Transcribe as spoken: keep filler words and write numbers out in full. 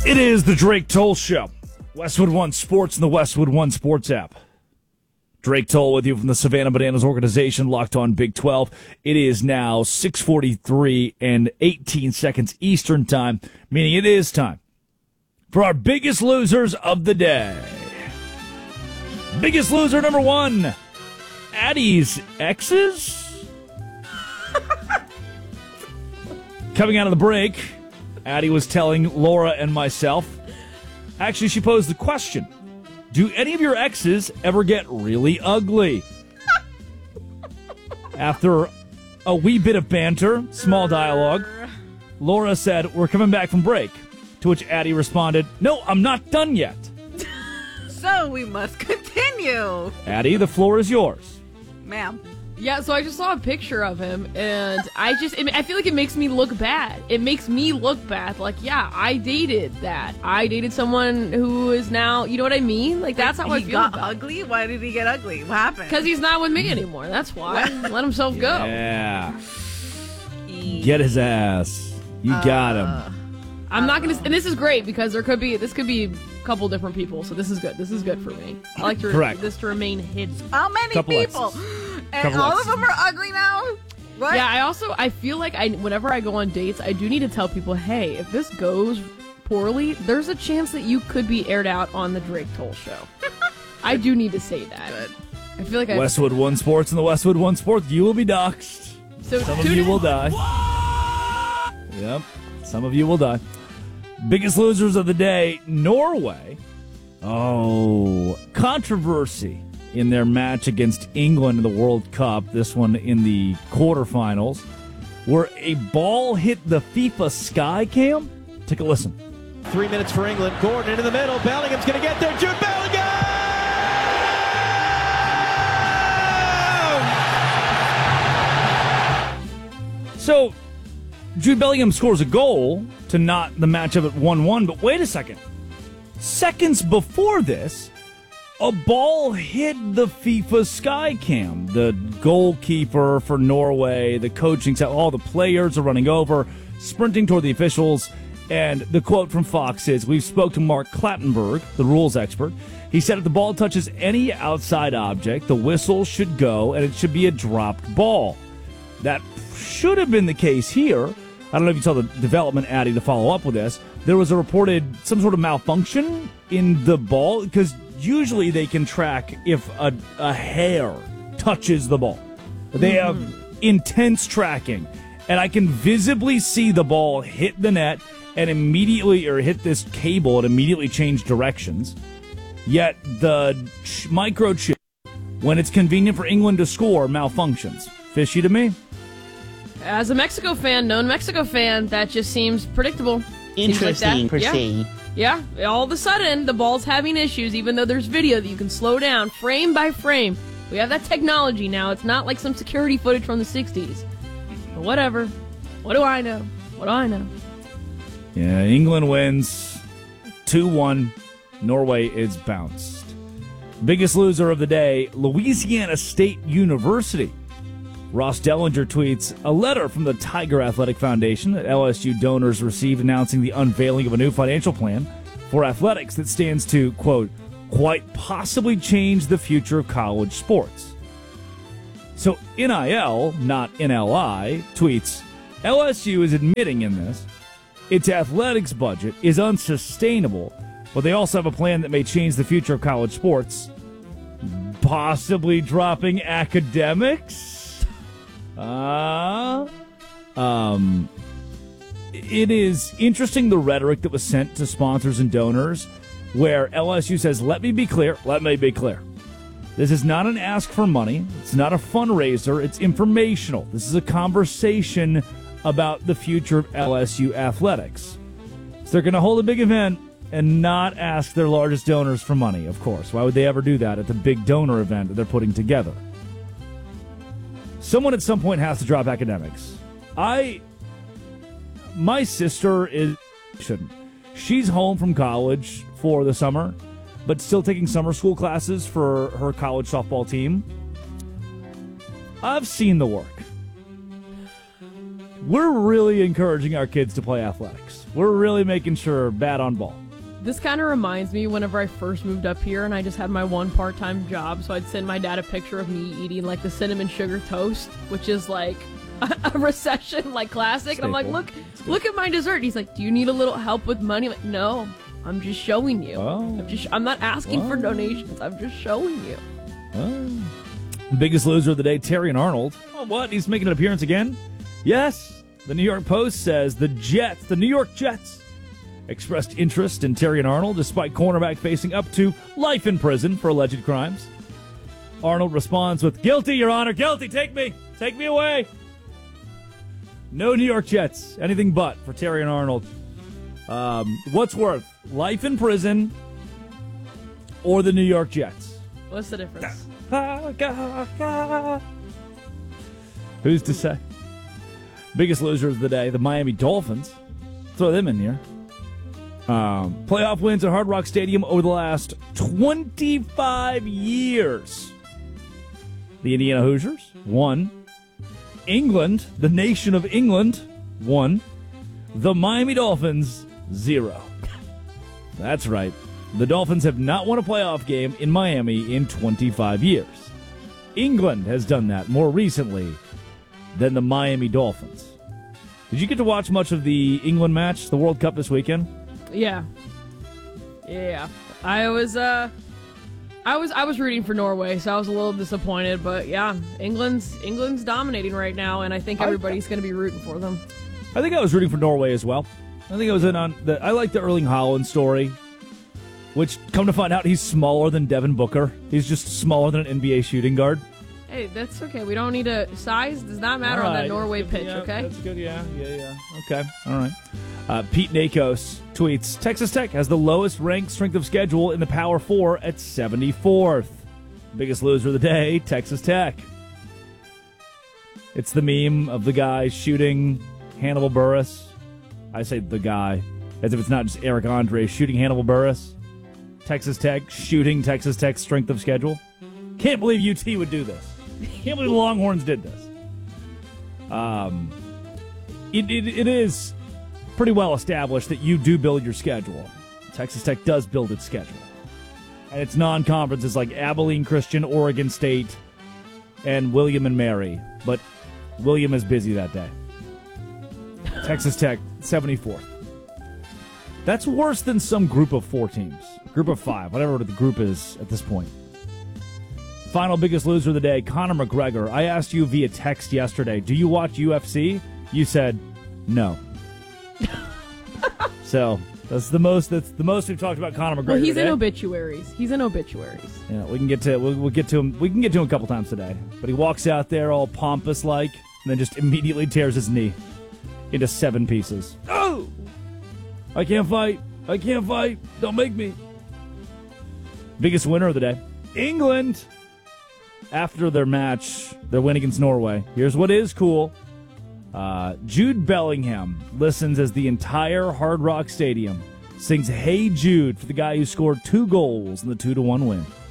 It is the Drake Toll Show. Westwood One Sports and the Westwood One Sports app. Drake Toll with you from the Savannah Bananas organization, locked on Big twelve. It is now six forty-three and eighteen seconds Eastern time, meaning it is time for our biggest losers of the day. Biggest loser number one, Addie's exes? Coming out of the break, Addie was telling Laura and myself, actually she posed the question, do any of your exes ever get really ugly? After a wee bit of banter, small dialogue, Laura said, we're coming back from break. To which Addie responded, no, I'm not done yet. So we must continue. Addie, the floor is yours. Ma'am. Yeah, so I just saw a picture of him, and I just, I feel like it makes me look bad. It makes me look bad. Like, yeah, I dated that. I dated someone who is now, you know what I mean? Like, that's how I He feel got about it. ugly? Why did he get ugly? What happened? Because he's not with me anymore. That's why. Let himself go. Yeah. Get his ass. You got him. I'm not going to, and this is great because there could be, this could be a couple different people, so this is good. This is good for me. I like to Correct. this to remain hidden. How many Couple people? exes. And Couple all exes. of them are ugly now? What? Yeah, I also, I feel like I, whenever I go on dates, I do need to tell people, hey, if this goes poorly, there's a chance that you could be aired out on the Drake Toll Show. I do need to say that. Good. I feel like I... Westwood One Sports and the Westwood One Sports, you will be doxxed. So Some of tune you in- will die. Yep, some of you will die. Biggest losers of the day, Norway. Oh, controversy in their match against England in the World Cup, this one in the quarterfinals, where a ball hit the FIFA sky cam. Take a listen. Three minutes for England. Gordon into the middle. Bellingham's going to get there. Jude Bellingham! So, Jude Bellingham scores a goal to knot the matchup at one one, but wait a second. Seconds before this, a ball hit the FIFA sky cam. The goalkeeper for Norway, the coaching staff, all the players are running over, sprinting toward the officials, and the quote from Fox is, we've spoke to Mark Clattenburg, the rules expert. He said if the ball touches any outside object, the whistle should go, and it should be a dropped ball. That should have been the case here. I don't know if you saw the development, Addie, to follow up with this. There was a reported some sort of malfunction in the ball, because usually they can track if a, a hair touches the ball. They have intense tracking, and I can visibly see the ball hit the net and immediately, or hit this cable and immediately change directions. Yet the ch- microchip, when it's convenient for England to score, malfunctions. Fishy to me. As a Mexico fan, known Mexico fan, that just seems predictable. Seems like that. Interesting, per Yeah. se. Yeah, all of a sudden, the ball's having issues, even though there's video that you can slow down frame by frame. We have that technology now. It's not like some security footage from the sixties. But whatever. What do I know? What do I know? Yeah, England wins two one. Norway is bounced. Biggest loser of the day, Louisiana State University. Ross Dellinger tweets, a letter from the Tiger Athletic Foundation that L S U donors received announcing the unveiling of a new financial plan for athletics that stands to, quote, quite possibly change the future of college sports. So N I L, not N L I, tweets, L S U is admitting in this its athletics budget is unsustainable, but they also have a plan that may change the future of college sports, possibly dropping academics. Uh, um, it is interesting the rhetoric that was sent to sponsors and donors, where L S U says, let me be clear, let me be clear. This is not an ask for money. It's not a fundraiser. It's informational. This is a conversation about the future of L S U athletics. So they're going to hold a big event and not ask their largest donors for money, of course. Why would they ever do that at the big donor event that they're putting together? Someone at some point has to drop academics. I, my sister is, shouldn't. She's home from college for the summer, but still taking summer school classes for her college softball team. I've seen the work. We're really encouraging our kids to play athletics. We're really making sure bat on ball. This kind of reminds me whenever I first moved up here and I just had my one part-time job, so I'd send my dad a picture of me eating like the cinnamon sugar toast, which is like a, a recession like classic. Staple. And I'm like, look, look at my dessert. And he's like, do you need a little help with money? I'm like, no, I'm just showing you. Oh. I'm just, I'm not asking Oh. for donations. I'm just showing you. Oh. Biggest loser of the day, Terrion Arnold. Oh, what? He's making an appearance again? Yes. The New York Post says the Jets, the New York Jets, expressed interest in Terrion Arnold despite cornerback facing up to life in prison for alleged crimes. Arnold responds with, guilty, Your Honor, guilty, take me, take me away. No New York Jets, anything but for Terrion Arnold. Um, what's worth, life in prison or the New York Jets? What's the difference? Who's to say? Biggest losers of the day, the Miami Dolphins. Throw them in here. Um, playoff wins at Hard Rock Stadium over the last twenty-five years. The Indiana Hoosiers, one. England, the nation of England, one. The Miami Dolphins, zero. That's right. The Dolphins have not won a playoff game in Miami in twenty-five years. England has done that more recently than the Miami Dolphins. Did you get to watch much of the England match, the World Cup this weekend? Yeah. Yeah. I was uh I was I was rooting for Norway, so I was a little disappointed, but yeah, England's England's dominating right now, and I think everybody's going to be rooting for them. I think I was rooting for Norway as well. I think I was in on the I like the Erling Haaland story, which come to find out he's smaller than Devin Booker. He's just smaller than an N B A shooting guard. Hey, that's okay. We don't need a size. Does not matter All on that right. Norway That's good. pitch, Yeah, okay? That's good, yeah, yeah, yeah. Okay, all right. Uh, Pete Nakos tweets, Texas Tech has the lowest ranked strength of schedule in the Power Four at seventy-fourth. Biggest loser of the day, Texas Tech. It's the meme of the guy shooting Hannibal Buress. I say the guy, as if it's not just Eric Andre shooting Hannibal Buress. Texas Tech shooting Texas Tech's strength of schedule. Can't believe U T would do this. Can't believe the Longhorns did this. Um, it, it it is pretty well established that you do build your schedule. Texas Tech does build its schedule. And its non-conferences like Abilene Christian, Oregon State, and William and Mary. But William is busy that day. Texas Tech, seventy-fourth. That's worse than some group of four teams. Group of five, whatever the group is at this point. Final biggest loser of the day, Conor McGregor. I asked you via text yesterday, do you watch U F C? You said no. So that's the most. That's the most we've talked about Conor McGregor. Well, he's today. in obituaries. He's in obituaries. Yeah, we can get to we'll, we'll get to him. We can get to him a couple times today. But he walks out there all pompous like, and then just immediately tears his knee into seven pieces. Oh! I can't fight. I can't fight. Don't make me. Biggest winner of the day, England. After their match, their win against Norway. Here's what is cool. Uh, Jude Bellingham listens as the entire Hard Rock Stadium sings Hey Jude for the guy who scored two goals in the two to one win.